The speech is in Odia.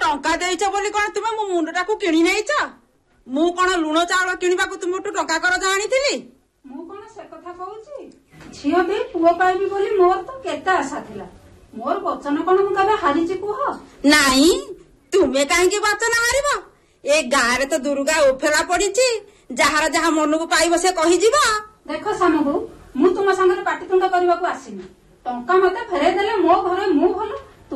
ଟଙ୍କା ଦେଇଛ ବୋଲି କଣ ତୁମେ ମୋ ମୁଣ୍ଡଟାକୁ କିଣି ନେଇଛ? ମୁଁ କଣ ଲୁଣ ଚାଉଳ କିଣିବାକୁ ତୁମଠୁ ଟଙ୍କା କରଜ ଆଣିଥିଲି? ମୁଁ କଣ ସେ କଥା କହୁଛି? ଝିଅ ବି ପୁଅ ପାଇବି ବୋଲି ମୋର ତ କେତେ ଆଶା ଥିଲା। ମୋର ବଚନ କଣ ମୁଁ କେବେ ହାରିଛି କୁହ? ନାଇଁ, ତୁମେ କାହିଁକି ବଚନ ହାରିବ? ଏ ଗାଁରେ ତ ଦୁର୍ଗା ଓଫେରା ପଡିଛି, ଯାହାର ଯାହା ମନକୁ ପାଇବ ସେ କହିଯିବ। ଦେଖ ସାମକୁ, ମୁଁ ତୁମ ସାଙ୍ଗରେ ପାଟିତୁଣ୍ଡ କରିବାକୁ ଆସିନି। ଟଙ୍କା ମତେ ଫେରେଇ ଦେଲେ ମୋ ଘରେ ମୁଁ ଭଲ,